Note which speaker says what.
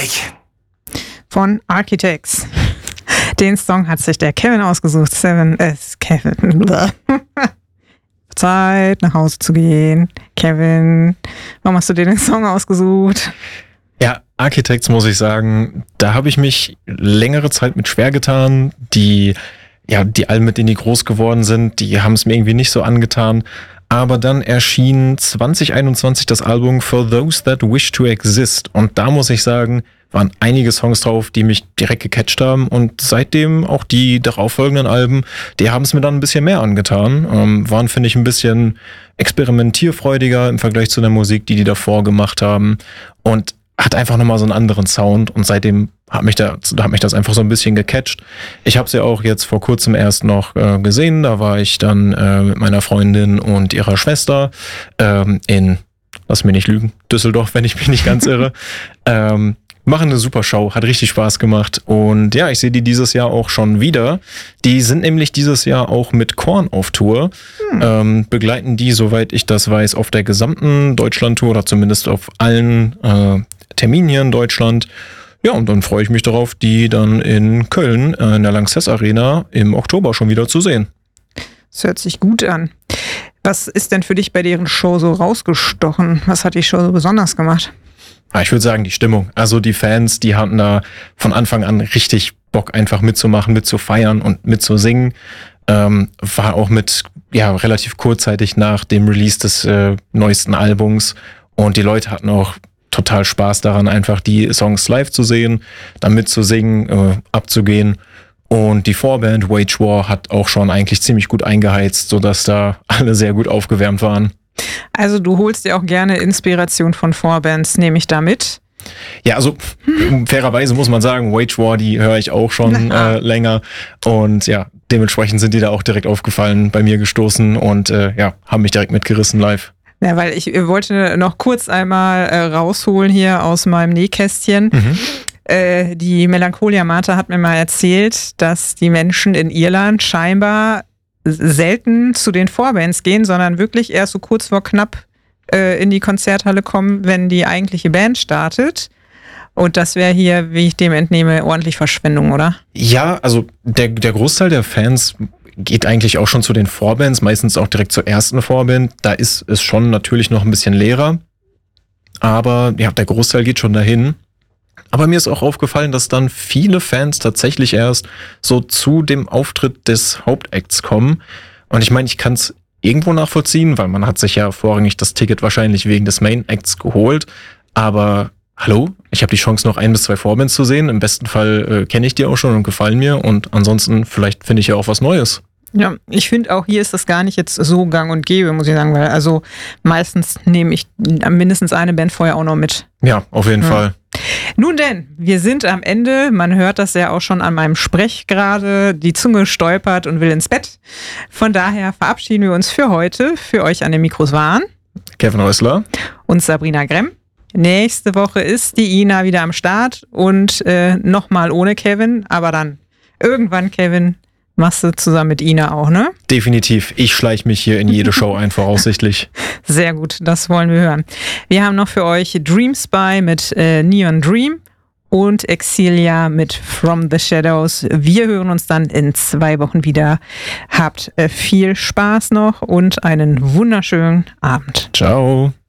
Speaker 1: Like
Speaker 2: von Architects. Den Song hat sich der Kevin ausgesucht. Kevin. Zeit, nach Hause zu gehen. Kevin, warum hast du dir den Song ausgesucht?
Speaker 3: Ja, Architects, muss ich sagen, da habe ich mich längere Zeit mit schwer getan. Die Alben, mit denen die groß geworden sind, die haben es mir irgendwie nicht so angetan. Aber dann erschien 2021 das Album For Those That Wish to Exist. Und da muss ich sagen, waren einige Songs drauf, die mich direkt gecatcht haben. Und seitdem auch die darauffolgenden Alben, die haben es mir dann ein bisschen mehr angetan. Waren, finde ich, ein bisschen experimentierfreudiger im Vergleich zu der Musik, die davor gemacht haben. Und hat einfach nochmal so einen anderen Sound. Und seitdem hat mich das einfach so ein bisschen gecatcht. Ich habe sie auch jetzt vor kurzem erst noch gesehen. Da war ich dann mit meiner Freundin und ihrer Schwester in, lass mich nicht lügen, Düsseldorf, wenn ich mich nicht ganz irre. Machen eine super Show, hat richtig Spaß gemacht. Und ja, ich sehe die dieses Jahr auch schon wieder. Die sind nämlich dieses Jahr auch mit Korn auf Tour. Begleiten die, soweit ich das weiß, auf der gesamten Deutschland-Tour oder zumindest auf allen Terminen hier in Deutschland. Ja, und dann freue ich mich darauf, die dann in Köln in der Lanxess Arena im Oktober schon wieder zu sehen.
Speaker 2: Das hört sich gut an. Was ist denn für dich bei deren Show so rausgestochen? Was hat die Show so besonders gemacht?
Speaker 3: Ich würde sagen, die Stimmung. Also die Fans, die hatten da von Anfang an richtig Bock, einfach mitzumachen, mitzufeiern und mitzusingen. War auch relativ kurzzeitig nach dem Release des neuesten Albums. Und die Leute hatten auch total Spaß daran, einfach die Songs live zu sehen, dann mitzusingen, abzugehen. Und die Vorband Wage War hat auch schon eigentlich ziemlich gut eingeheizt, sodass da alle sehr gut aufgewärmt waren.
Speaker 2: Also du holst dir auch gerne Inspiration von Vorbands, nehme ich da mit?
Speaker 3: Ja, also fairerweise muss man sagen, Wage War, die höre ich auch schon länger. Und ja, dementsprechend sind die da auch direkt aufgefallen, bei mir gestoßen und haben mich direkt mitgerissen live.
Speaker 2: Ja, weil ich wollte noch kurz einmal rausholen hier aus meinem Nähkästchen. Die Melancholia Martha hat mir mal erzählt, dass die Menschen in Irland scheinbar selten zu den Vorbands gehen, sondern wirklich erst so kurz vor knapp in die Konzerthalle kommen, wenn die eigentliche Band startet. Und das wäre hier, wie ich dem entnehme, ordentlich Verschwendung, oder? Ja,
Speaker 3: also der Großteil der Fans geht eigentlich auch schon zu den Vorbands, meistens auch direkt zur ersten Vorband. Da ist es schon natürlich noch ein bisschen leerer. Aber ja, der Großteil geht schon dahin. Aber mir ist auch aufgefallen, dass dann viele Fans tatsächlich erst so zu dem Auftritt des Hauptacts kommen. Und ich meine, ich kann es irgendwo nachvollziehen, weil man hat sich ja vorrangig das Ticket wahrscheinlich wegen des Main Acts geholt. Aber hallo, ich habe die Chance, noch 1 bis 2 Vorbands zu sehen. Im besten Fall kenne ich die auch schon und gefallen mir. Und ansonsten, vielleicht finde ich ja auch was Neues.
Speaker 2: Ja, ich finde auch hier ist das gar nicht jetzt so gang und gäbe, muss ich sagen, weil also meistens nehme ich mindestens eine Band vorher auch noch mit.
Speaker 3: Ja, auf jeden Fall.
Speaker 2: Nun denn, wir sind am Ende. Man hört das ja auch schon an meinem Sprech gerade. Die Zunge stolpert und will ins Bett. Von daher verabschieden wir uns für heute. Für euch an den Mikros waren
Speaker 3: Kevin Häusler
Speaker 2: und Sabrina Gremm. Nächste Woche ist die Ina wieder am Start und nochmal ohne Kevin. Aber dann irgendwann, Kevin, machst du zusammen mit Ina auch, ne?
Speaker 3: Definitiv. Ich schleiche mich hier in jede Show ein, voraussichtlich.
Speaker 2: Sehr gut, das wollen wir hören. Wir haben noch für euch Dream Spy mit Neon Dream und Exilia mit From the Shadows. Wir hören uns dann in 2 Wochen wieder. Habt viel Spaß noch und einen wunderschönen Abend.
Speaker 3: Ciao.